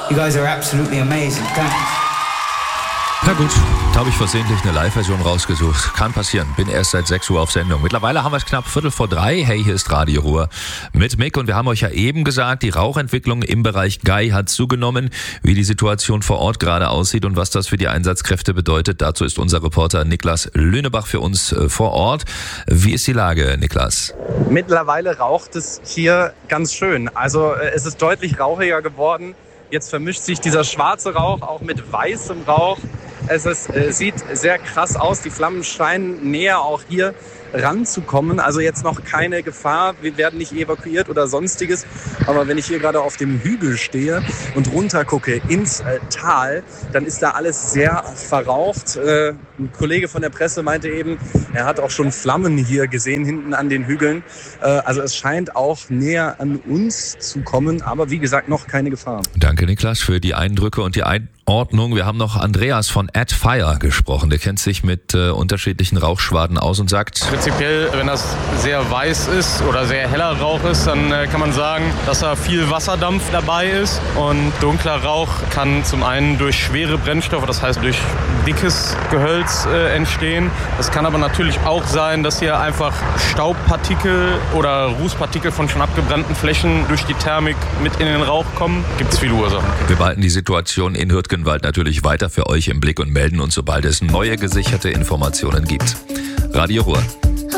You guys are absolutely amazing. Thanks. Na gut, da habe ich versehentlich eine Live-Version rausgesucht. Kann passieren, bin erst seit 6 Uhr auf Sendung. Mittlerweile haben wir es knapp 2:45. Hey, hier ist Radio Ruhr mit Mick und wir haben euch ja eben gesagt, die Rauchentwicklung im Bereich Gay hat zugenommen. Wie die Situation vor Ort gerade aussieht und was das für die Einsatzkräfte bedeutet, dazu ist unser Reporter Niklas Lönebach für uns vor Ort. Wie ist die Lage, Niklas? Mittlerweile raucht es hier ganz schön. Also es ist deutlich rauchiger geworden. Jetzt vermischt sich dieser schwarze Rauch auch mit weißem Rauch. Sieht sehr krass aus. Die Flammen scheinen näher auch hier ranzukommen. Also jetzt noch keine Gefahr. Wir werden nicht evakuiert oder sonstiges. Aber wenn ich hier gerade auf dem Hügel stehe und runter gucke ins Tal, dann ist da alles sehr verraucht. Ein Kollege von der Presse meinte eben, er hat auch schon Flammen hier gesehen, hinten an den Hügeln. Also es scheint auch näher an uns zu kommen. Aber wie gesagt, noch keine Gefahr. Danke, Niklas, für die Eindrücke und die Einordnung. Wir haben noch Andreas von Add Fire gesprochen. Der kennt sich mit unterschiedlichen Rauchschwaden aus und sagt: Prinzipiell, wenn das sehr weiß ist oder sehr heller Rauch ist, dann kann man sagen, dass da viel Wasserdampf dabei ist. Und dunkler Rauch kann zum einen durch schwere Brennstoffe, das heißt durch dickes Gehölz entstehen. Es kann aber natürlich auch sein, dass hier einfach Staubpartikel oder Rußpartikel von schon abgebrannten Flächen durch die Thermik mit in den Rauch kommen. Gibt es viele Ursachen. Wir behalten die Situation in Hürtgenwald natürlich weiter für euch im Blick und melden uns, sobald es neue gesicherte Informationen gibt. Radio Ruhr.